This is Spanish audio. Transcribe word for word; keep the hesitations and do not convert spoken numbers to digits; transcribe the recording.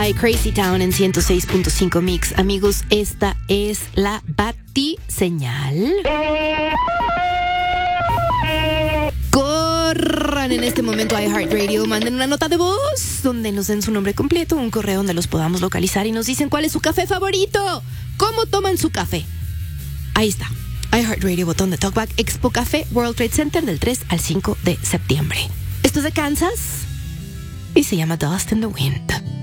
Crazy Town en ciento seis punto cinco Mix. Amigos, esta es la batiseñal. Corran en este momento a iHeartRadio, manden una nota de voz donde nos den su nombre completo, un correo donde los podamos localizar y nos dicen cuál es su café favorito, cómo toman su café. Ahí está, iHeartRadio, botón de Talkback, Expo Café, World Trade Center del tres al cinco de septiembre. Esto es de Kansas y se llama Dust in the Wind.